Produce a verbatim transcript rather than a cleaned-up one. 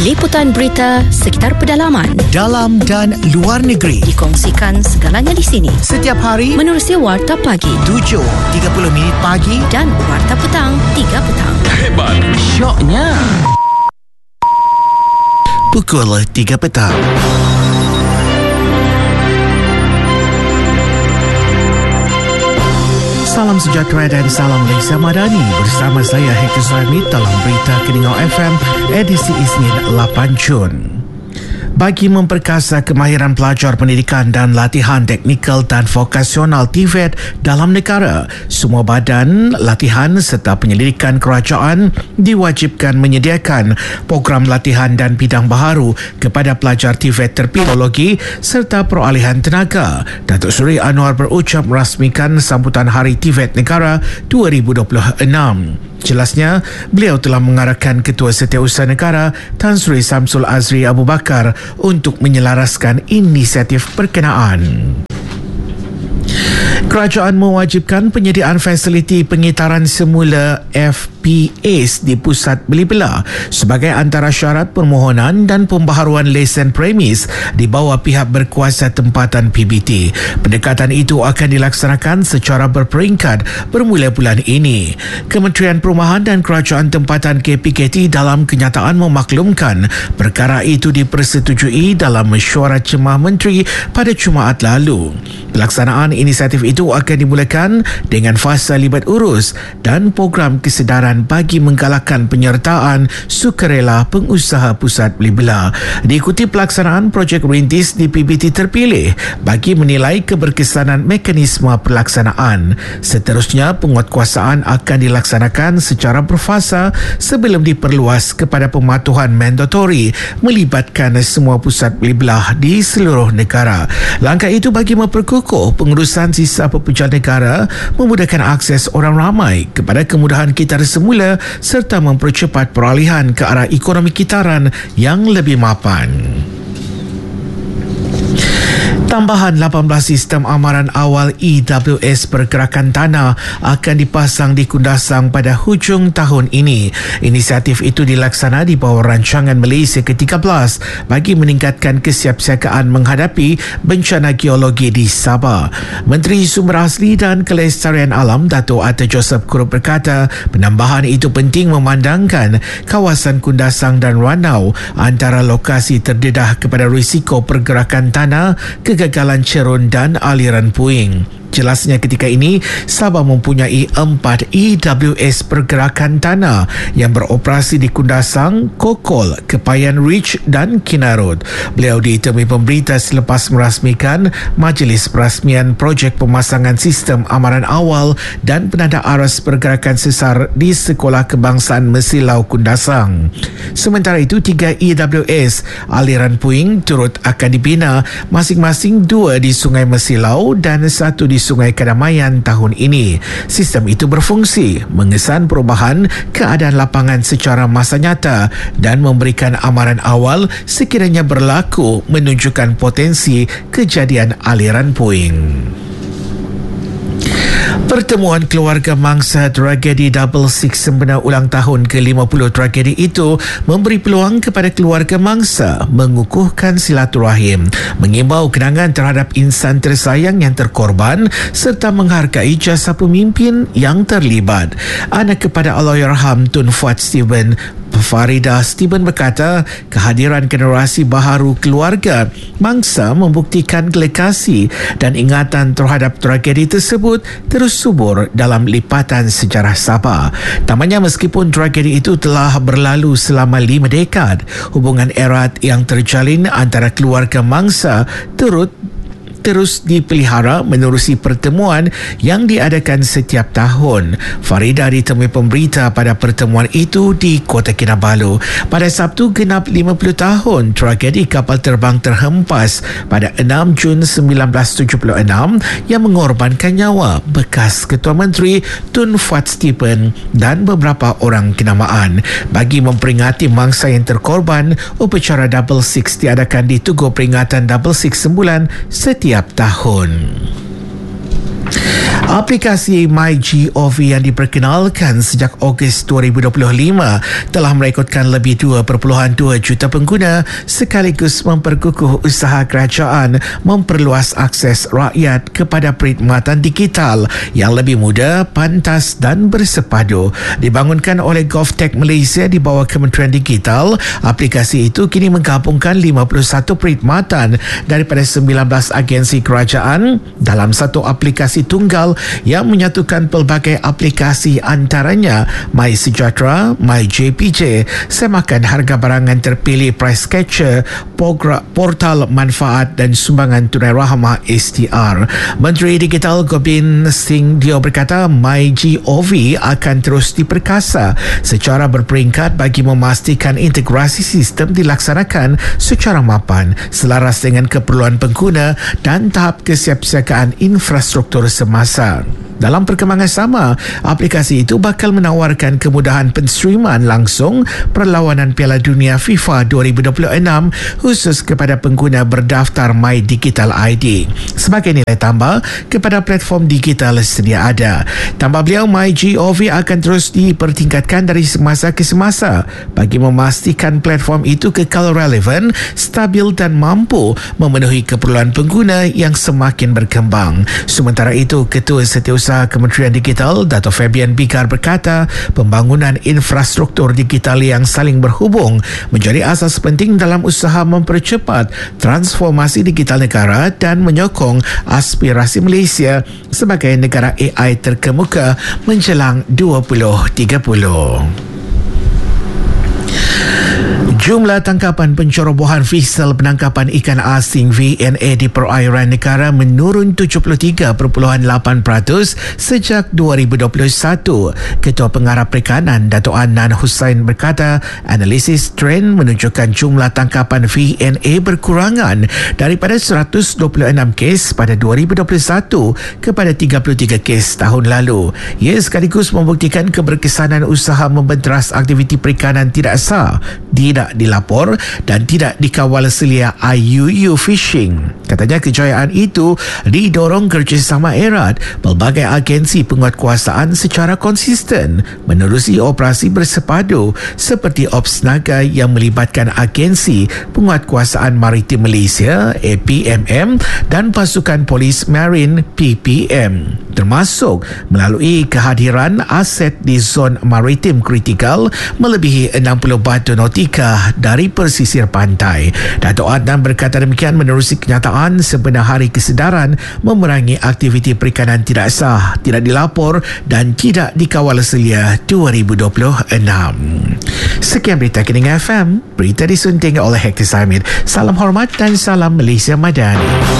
Liputan berita sekitar pedalaman, dalam dan luar negeri, dikongsikan segalanya di sini. Setiap hari menerusi Warta Pagi tujuh tiga puluh minit pagi dan Warta Petang tiga petang. Hebat, syoknya pukul tiga petang. Salam sejahtera dan salam Malaysia Madani. Bersama saya Hector Zahid dalam Berita Keningau F M edisi Isnin lapan Jun. Bagi memperkasa kemahiran pelajar pendidikan dan latihan teknikal dan vokasional T V E T dalam negara, semua badan latihan serta penyelidikan kerajaan diwajibkan menyediakan program latihan dan bidang baharu kepada pelajar T V E T terpilih serta peralihan tenaga. Datuk Seri Anwar berucap merasmikan sambutan Hari T V E T Negara dua ribu dua puluh enam. Jelasnya, beliau telah mengarahkan Ketua Setiausaha Negara Tan Sri Samsul Azri Abu Bakar untuk menyelaraskan inisiatif berkenaan. Kerajaan mewajibkan penyediaan fasiliti pengitaran semula F P As di pusat beli-belah sebagai antara syarat permohonan dan pembaharuan lesen premis di bawah pihak berkuasa tempatan P B T. Pendekatan itu akan dilaksanakan secara berperingkat bermula bulan ini. Kementerian Perumahan dan Kerajaan Tempatan K P K T dalam kenyataan memaklumkan perkara itu dipersetujui dalam mesyuarat Jemaah Menteri pada Jumaat lalu. Pelaksanaan inisiatif itu akan dimulakan dengan fasa libat urus dan program kesedaran bagi menggalakkan penyertaan sukarela pengusaha pusat beli-belah. Diikuti pelaksanaan projek rintis di P B T terpilih bagi menilai keberkesanan mekanisme pelaksanaan. Seterusnya, penguatkuasaan akan dilaksanakan secara berfasa sebelum diperluas kepada pematuhan mandatori melibatkan semua pusat beli-belah di seluruh negara. Langkah itu bagi memperkukuh pengurusan sisa pekerjaan negara, memudahkan akses orang ramai kepada kemudahan kitaran semula serta mempercepat peralihan ke arah ekonomi kitaran yang lebih mapan. Tambahan lapan belas sistem amaran awal E W S pergerakan tanah akan dipasang di Kundasang pada hujung tahun ini. Inisiatif itu dilaksana di bawah rancangan Malaysia ke tiga belas bagi meningkatkan kesiapsiagaan menghadapi bencana geologi di Sabah. Menteri Sumber Asli dan Kelestarian Alam Dato' Ata Joseph Kurup berkata, penambahan itu penting memandangkan kawasan Kundasang dan Ranau antara lokasi terdedah kepada risiko pergerakan tanah, kegagalan cerun dan aliran puing. Jelasnya ketika ini, Sabah mempunyai empat E W S pergerakan tanah yang beroperasi di Kundasang, Kokol, Kepayan Ridge dan Kinarut. Beliau ditemui pemberita selepas merasmikan Majlis Perasmian Projek Pemasangan Sistem Amaran Awal dan Penanda Aras Pergerakan Sesar di Sekolah Kebangsaan Mesilau Kundasang. Sementara itu, tiga E W S aliran puing turut akan dibina, masing-masing dua di Sungai Mesilau dan satu di Sungai Kedamaian tahun ini. Sistem itu berfungsi mengesan perubahan keadaan lapangan secara masa nyata dan memberikan amaran awal sekiranya berlaku menunjukkan potensi kejadian aliran puing. Pertemuan keluarga mangsa tragedi Double Six sempena ulang tahun ke lima puluh tragedi itu memberi peluang kepada keluarga mangsa mengukuhkan silaturahim, mengimbau kenangan terhadap insan tersayang yang terkorban serta menghargai jasa pemimpin yang terlibat. Anak kepada Allahyarham Tun Fuad Stephen, Farida Stephen berkata, kehadiran generasi baharu keluarga mangsa membuktikan legasi dan ingatan terhadap tragedi tersebut terus subur dalam lipatan sejarah Sabah. Tambahnya, meskipun tragedi itu telah berlalu selama lima dekad, hubungan erat yang terjalin antara keluarga mangsa turut terus dipelihara menerusi pertemuan yang diadakan setiap tahun. Farida ditemui pemberita pada pertemuan itu di Kota Kinabalu. Pada Sabtu genap lima puluh tahun tragedi kapal terbang terhempas pada enam Jun sembilan belas tujuh puluh enam yang mengorbankan nyawa bekas Ketua Menteri Tun Fuad Stephen dan beberapa orang kenamaan. Bagi memperingati mangsa yang terkorban, upacara Double Six diadakan di Tugu Peringatan Double Six Sembulan setiap tahun. Aplikasi MyGov yang diperkenalkan sejak Ogos dua ribu dua puluh lima telah merekodkan lebih dua perpuluhan dua juta pengguna sekaligus memperkukuh usaha kerajaan memperluas akses rakyat kepada perkhidmatan digital yang lebih mudah, pantas dan bersepadu. Dibangunkan oleh GovTech Malaysia di bawah Kementerian Digital, aplikasi itu kini menggabungkan lima puluh satu perkhidmatan daripada sembilan belas agensi kerajaan dalam satu aplikasi tunggal yang menyatukan pelbagai aplikasi antaranya MySejahtera, MyJPJ, semakan harga barangan terpilih Price Catcher, portal manfaat dan sumbangan tunai rahmah S T R. Menteri Digital Gobind Singh Dio berkata MyGov akan terus diperkasa secara berperingkat bagi memastikan integrasi sistem dilaksanakan secara mapan selaras dengan keperluan pengguna dan tahap kesiapsiagaan infrastruktur semasa. Dalam perkembangan sama, aplikasi itu bakal menawarkan kemudahan penstreaman langsung perlawanan Piala Dunia FIFA dua ribu dua puluh enam khusus kepada pengguna berdaftar My Digital I D sebagai nilai tambah kepada platform digital sedia ada. Tambah beliau, MyGov akan terus dipertingkatkan dari semasa ke semasa bagi memastikan platform itu kekal relevan, stabil dan mampu memenuhi keperluan pengguna yang semakin berkembang. Sementara itu, Ketua Setiausaha Kementerian Digital Dato' Fabian Bikar berkata pembangunan infrastruktur digital yang saling berhubung menjadi asas penting dalam usaha mempercepat transformasi digital negara dan menyokong aspirasi Malaysia sebagai negara A I terkemuka menjelang dua ribu tiga puluh. Jumlah tangkapan pencerobohan Visel Penangkapan Ikan Asing V N A di perairan negara menurun tujuh puluh tiga perpuluhan lapan peratus sejak dua ribu dua puluh satu. Ketua Pengarah Perikanan Dato' Adnan Hussain berkata analisis trend menunjukkan jumlah tangkapan V N A berkurangan daripada seratus dua puluh enam kes pada dua ribu dua puluh satu kepada tiga puluh tiga kes tahun lalu. Ia sekaligus membuktikan keberkesanan usaha membenteras aktiviti perikanan tidak sah, tidak dilapor dan tidak dikawal selia I U U fishing. Katanya kejayaan itu didorong kerjasama erat pelbagai agensi penguatkuasaan secara konsisten menerusi operasi bersepadu seperti Ops Naga yang melibatkan agensi penguatkuasaan maritim Malaysia A P M M dan pasukan polis marine P P M, termasuk melalui kehadiran aset di zon maritim kritikal melebihi enam puluh batu nautika dari persisir pantai. Dato' Adnan berkata demikian menerusi kenyataan sebenar hari kesedaran memerangi aktiviti perikanan tidak sah, tidak dilapor dan tidak dikawal selia dua ribu dua puluh enam. Sekian berita Kening F M, berita disunting oleh Hector Samir. Salam hormat dan salam Malaysia Madani.